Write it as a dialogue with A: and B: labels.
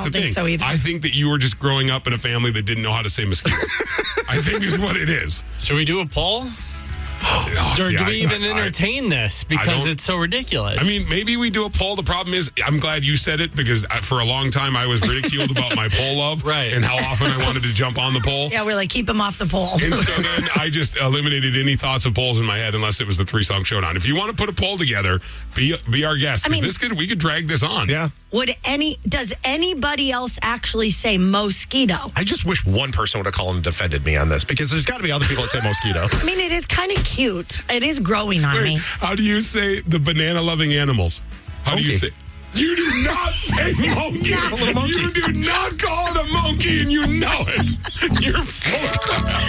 A: don't
B: the
A: think
B: thing.
A: so either.
B: I think that you were just growing up in a family that didn't know how to say mosquito. I think is what it is.
C: Should we do a poll?
B: Oh,
C: Or
B: see,
C: do we even
B: I-
C: entertain this because
B: don't-
C: it's so ridiculous?
B: I mean, maybe we do a poll. The problem is, I'm glad you said it because for a long time I was ridiculed about my poll love
C: Right.
B: and how often I wanted to jump on the poll.
A: Yeah, we're like, keep him off the pole.
B: And so then I just eliminated any thoughts of polls in my head unless it was the 3-song showdown. If you want to put a poll together, be our guest.
A: I mean-
B: We could drag this on.
D: Yeah.
A: Does anybody else actually say mosquito?
D: I just wish one person would have called and defended me on this because there's got to be other people that say mosquito.
A: I mean, it is kind of cute. It is growing on
B: Wait,
A: me.
B: how do you say the banana-loving animals? How do you
D: Monkey.
B: say? You do not say monkey.
D: A little monkey.
B: You do not call it a monkey, and you know it. You're full of crap.